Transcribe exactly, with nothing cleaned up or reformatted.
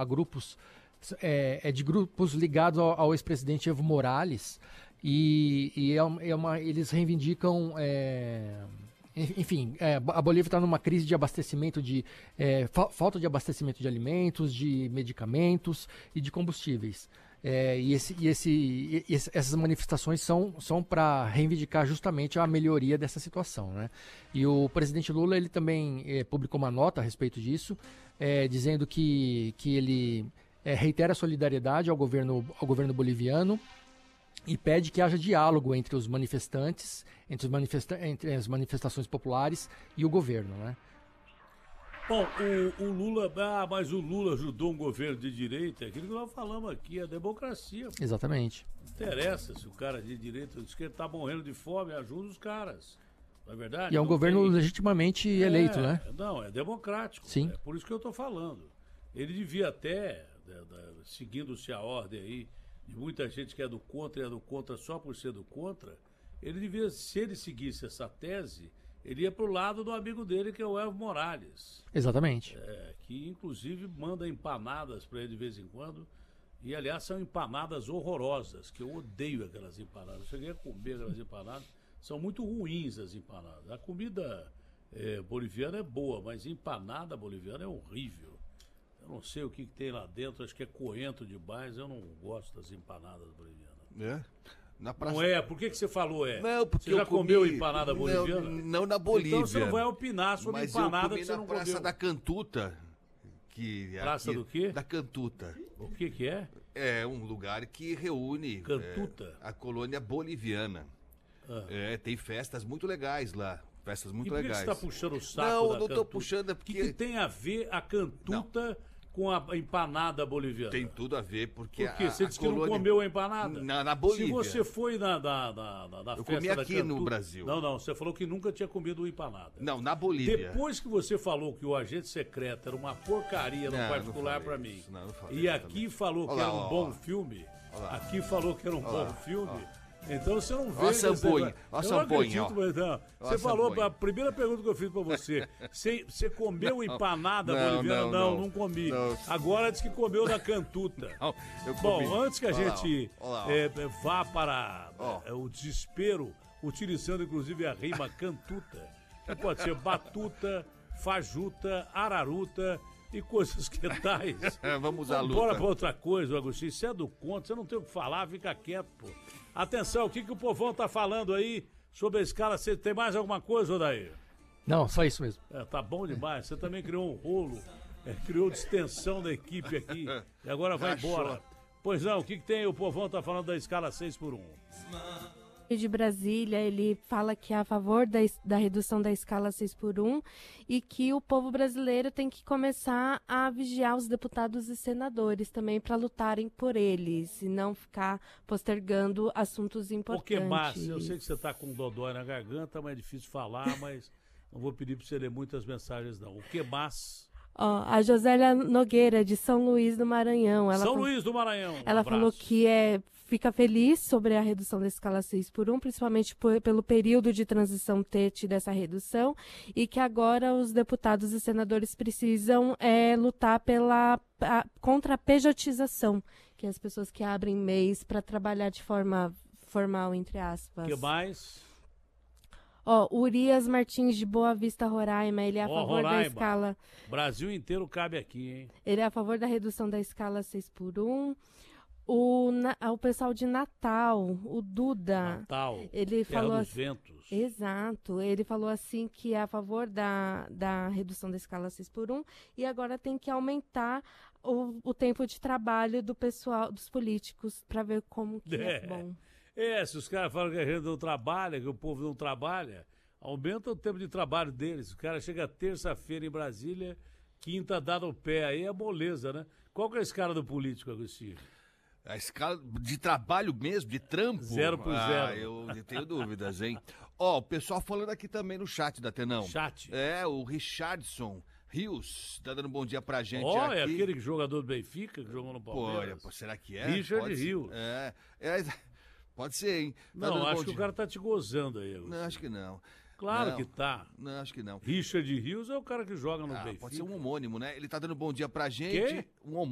a grupos, é, é de grupos ligados ao, ao ex-presidente Evo Morales, e, e é uma, é uma, eles reivindicam... É, enfim, é, a Bolívia está numa crise de abastecimento de... É, fa falta de abastecimento de alimentos, de medicamentos e de combustíveis. É, e esse, e esse, e esse, essas manifestações são, são para reivindicar justamente a melhoria dessa situação, né? E o presidente Lula, ele também é, publicou uma nota a respeito disso, é, dizendo que, que ele é, reitera a solidariedade ao governo, ao governo boliviano, e pede que haja diálogo entre os manifestantes, entre, os manifesta entre as manifestações populares e o governo, né? Bom, o, o Lula, ah, mas o Lula ajudou um governo de direita, é aquilo que nós falamos aqui, a democracia. Exatamente. Não interessa se o cara é de direita ou de esquerda está morrendo de fome, ajuda os caras. Não é verdade? E é um não governo tem... legitimamente eleito, é, né? Não, é democrático. Sim. É por isso que eu estou falando. Ele devia até, seguindo-se a ordem aí, de muita gente que é do contra e é do contra só por ser do contra, ele devia, se ele seguisse essa tese, ele ia para o lado do amigo dele, que é o Evo Morales. Exatamente. É, que inclusive manda empanadas para ele de vez em quando, e aliás são empanadas horrorosas, que eu odeio aquelas empanadas. Eu cheguei a comer aquelas empanadas, são muito ruins as empanadas. A comida é, boliviana é boa, mas empanada boliviana é horrível. Eu não sei o que, que tem lá dentro, acho que é coentro demais, eu não gosto das empanadas bolivianas. É? Na praça... Não é? Por que, que você falou é? Não, porque você já eu comi... comeu empanada boliviana? Não, não na Bolívia. Então você não vai opinar sobre mas empanada eu que você na não Praça comeu. da Cantuta. Que Praça aqui... do quê? Da Cantuta. O que que é? É um lugar que reúne Cantuta? É, a colônia boliviana. Ah. É, tem festas muito legais lá. Festas muito e por legais. que você está puxando o saco não, da não estou Cantuta? puxando, é porque... O que, que tem a ver a Cantuta não. com a empanada boliviana? Tem tudo a ver, porque... Por quê? A, você a disse colônia... que não comeu a empanada? Na, na Bolívia. Se você foi na, na, na, na, na Eu festa comi da aqui Cantuta... no Brasil. Não, não, você falou que nunca tinha comido empanada. Não, na Bolívia. Depois que você falou que o agente secreto era uma porcaria no não, particular não para mim, isso, não, não falei e aqui falou que olá, era um olá, bom olá. filme, Olá. aqui falou que era um Olá. bom filme... Olá. Então você não vê... Ó a samponha, ó a samponha, ó. Mas não. Você falou, a primeira pergunta que eu fiz pra você, você, você comeu empanada não, boliviana? Não, não, não, não comi. Não. Agora diz que comeu da Cantuta. Não, eu comi. Bom, antes que a olá, gente olá, é, vá para ó. é, o desespero, utilizando inclusive a rima Cantuta, que pode ser batuta, fajuta, araruta... e coisas que tais. Vamos à luta. Bora pra outra coisa, Agostinho. Você é do conto, você não tem o que falar, fica quieto, pô. Atenção, o que, que o povão tá falando aí sobre a escala? Você tem mais alguma coisa, Odair? Não, só isso mesmo. É, tá bom demais. Você também criou um rolo, é, criou distensão da equipe aqui. E agora vai embora. Pois não, o que, que tem? O povão tá falando da escala seis por um. De Brasília, ele fala que é a favor da, da redução da escala seis por um e que o povo brasileiro tem que começar a vigiar os deputados e senadores também para lutarem por eles e não ficar postergando assuntos importantes. O que mais? Eu sei que você está com um dodói na garganta, mas é difícil falar, mas não vou pedir para você ler muitas mensagens não. O que mais? Ó, a Josélia Nogueira, de São Luís do Maranhão. Ela São falou, Luís do Maranhão. Um ela abraço. falou que é, fica feliz sobre a redução da escala seis por um, principalmente por, pelo período de transição ter tido essa redução, e que agora os deputados e senadores precisam é, lutar pela, a, contra a pejotização, que é as pessoas que abrem M E Is para trabalhar de forma formal, entre aspas. O que mais? Ó, Urias Martins de Boa Vista, Roraima, ele é a Ó, favor Roraima. da escala... Brasil inteiro cabe aqui, hein? Ele é a favor da redução da escala seis por um. O, na, o pessoal de Natal, o Duda, Natal, ele Terra falou dos assim, Ventos. Exato, ele falou assim que é a favor da, da redução da escala seis por um e agora tem que aumentar o, o tempo de trabalho do pessoal, dos políticos, para ver como que é, é bom. É, se os caras falam que a gente não trabalha, que o povo não trabalha, aumenta o tempo de trabalho deles. O cara chega terça-feira em Brasília, quinta dá no pé, aí é moleza, né? Qual que é a escala do político, Agostinho? A escala de trabalho mesmo, de trampo? Zero por ah, zero. Eu tenho dúvidas, hein? Ó, o pessoal falando aqui também no chat da Tenão. Chat? É, o Richardson Rios tá dando um bom dia pra gente Ó, aqui. é aquele jogador do Benfica que jogou no Palmeiras? Pô, pô, será que é? Richard Pode Rios. Ser. É, é, pode ser, hein? Tá não, dando acho bom que dia. o cara tá te gozando aí, Agostinho. Não, acho que não. Claro não, que tá. Não, acho que não. Richard Rios é o cara que joga no Ah, Benfica. pode ser um homônimo, né? Ele tá dando bom dia pra gente. Quê? Um homônimo.